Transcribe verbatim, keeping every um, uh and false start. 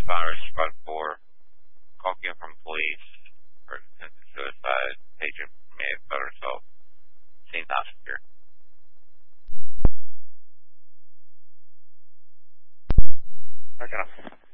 responders, squad four. Call came from police for attempted suicide. Patient may have cut herself. Scene not secure. Okay.